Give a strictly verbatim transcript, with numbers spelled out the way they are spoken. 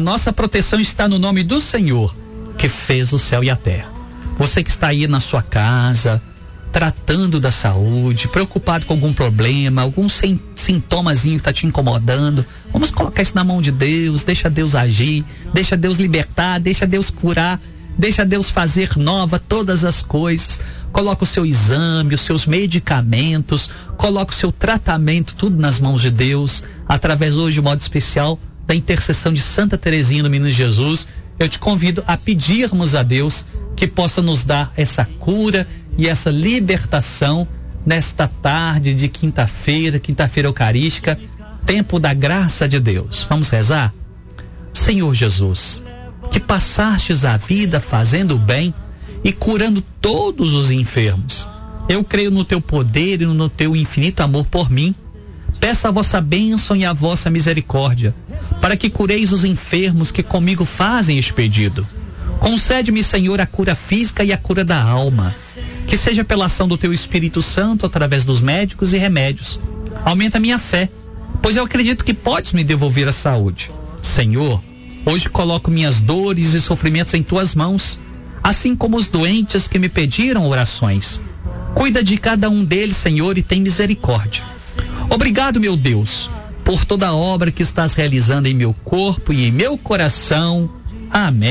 nossa proteção está no nome do Senhor, que fez o céu e a terra. Você que está aí na sua casa, tratando da saúde, preocupado com algum problema, algum sim, sintomazinho que está te incomodando, vamos colocar isso na mão de Deus, deixa Deus agir, deixa Deus libertar, deixa Deus curar, deixa Deus fazer nova todas as coisas. Coloca o seu exame, os seus medicamentos, coloca o seu tratamento, tudo nas mãos de Deus, através hoje de modo especial da intercessão de Santa Teresinha do Menino Jesus. Eu te convido a pedirmos a Deus que possa nos dar essa cura e essa libertação nesta tarde de quinta-feira, quinta-feira eucarística, tempo da graça de Deus. Vamos rezar? Senhor Jesus, que passastes a vida fazendo o bem e curando todos os enfermos, eu creio no teu poder e no teu infinito amor por mim. Peço a vossa bênção e a vossa misericórdia, para que cureis os enfermos que comigo fazem este pedido. Concede-me, Senhor, a cura física e a cura da alma, que seja pela ação do teu Espírito Santo através dos médicos e remédios. Aumenta a minha fé, pois eu acredito que podes me devolver a saúde. Senhor, hoje coloco minhas dores e sofrimentos em tuas mãos, assim como os doentes que me pediram orações. Cuida de cada um deles, Senhor, e tem misericórdia. Obrigado, meu Deus, por toda a obra que estás realizando em meu corpo e em meu coração. Amém.